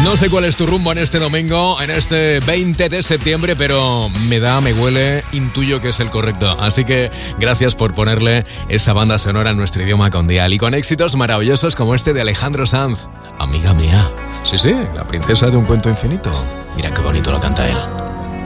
No sé cuál es tu rumbo en este domingo, en este 20 de septiembre, pero me huele, intuyo que es el correcto. Así que gracias por ponerle esa banda sonora en nuestro idioma con Dial y con éxitos maravillosos como este de Alejandro Sanz. Amiga mía. Sí, la princesa de un cuento infinito. Mira qué bonito lo canta él.